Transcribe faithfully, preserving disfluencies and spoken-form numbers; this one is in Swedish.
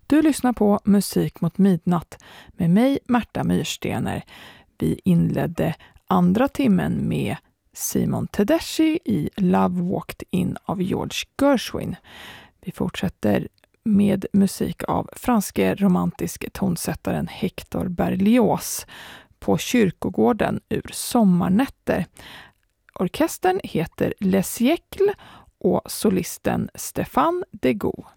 Du lyssnar på Musik mot midnatt med mig, Märta Myrstener. Vi inledde andra timmen med Simon Tedeschi i Love Walked In av George Gershwin. Vi fortsätter med musik av franske romantiske tonsättaren Hector Berlioz på kyrkogården ur Sommarnätter. Orkestern heter Les Siècles och solisten Stéphane Degout.